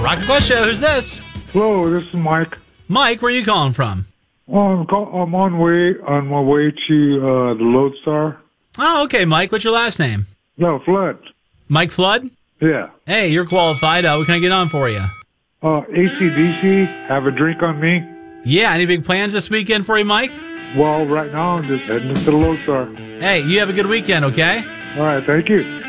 Rock and Bus Show. Who's this? Hello, this is Mike. Mike, where are you calling from? I'm on my way to the Lodestar. Oh, okay, Mike. What's your last name? No, Flood. Mike Flood? Yeah. Hey, you're qualified. What can I get on for you? AC/DC, have a drink on me. Yeah, any big plans this weekend for you, Mike? Well, right now I'm just heading to the Lodestar. Hey, you have a good weekend, okay? All right, thank you.